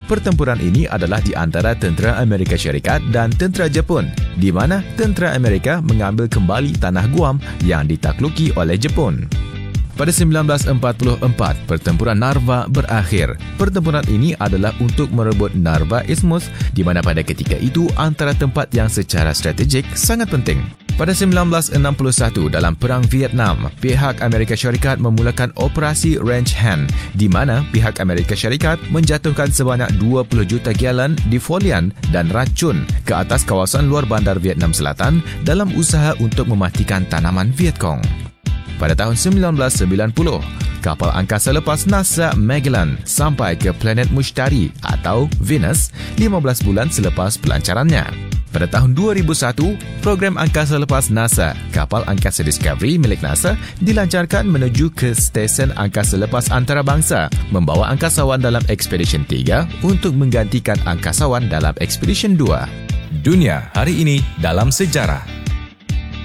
Pertempuran ini adalah di antara tentera Amerika Syarikat dan tentera Jepun, di mana tentera Amerika mengambil kembali tanah Guam yang ditakluki oleh Jepun. Pada 1944, pertempuran Narva berakhir. Pertempuran ini adalah untuk merebut Narva Isthmus, di mana pada ketika itu antara tempat yang secara strategik sangat penting. Pada 1961, dalam Perang Vietnam, pihak Amerika Syarikat memulakan Operasi Range Hand, di mana pihak Amerika Syarikat menjatuhkan sebanyak 20 juta galon defoliant dan racun ke atas kawasan luar bandar Vietnam Selatan dalam usaha untuk mematikan tanaman Vietcong. Pada tahun 1990, kapal angkasa lepas NASA Magellan sampai ke planet Mushtari atau Venus 15 bulan selepas pelancarannya. Pada tahun 2001, program angkasa lepas NASA, kapal angkasa Discovery milik NASA, dilancarkan menuju ke stesen angkasa lepas antarabangsa, membawa angkasawan dalam Expedition 3 untuk menggantikan angkasawan dalam Expedition 2. Dunia hari ini dalam sejarah.